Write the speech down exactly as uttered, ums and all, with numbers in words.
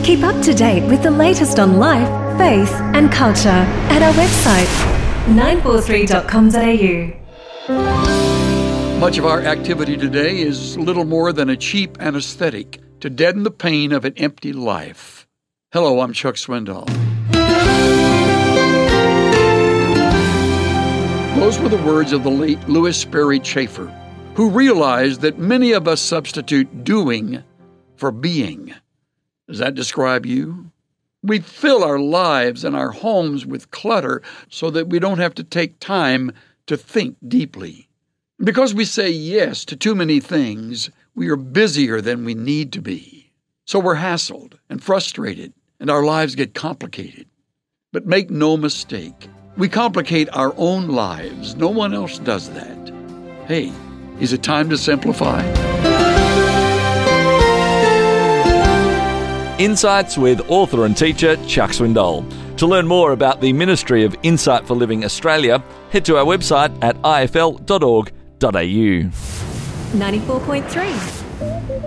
Keep up to date with the latest on life, faith and culture at our website, nine four three dot com dot a u. Much of our activity today is little more than a cheap anesthetic to deaden the pain of an empty life. Hello, I'm Chuck Swindoll. Those were the words of the late Lewis Sperry Chafer, who realized that many of us substitute doing for being. Does that describe you? We fill our lives and our homes with clutter so that we don't have to take time to think deeply. Because we say yes to too many things, we are busier than we need to be. So we're hassled and frustrated, and our lives get complicated. But make no mistake, we complicate our own lives. No one else does that. Hey, is it time to simplify? Insights with author and teacher Chuck Swindoll. To learn more about the Ministry of Insight for Living Australia, head to our website at i f l dot org dot a u. ninety-four point three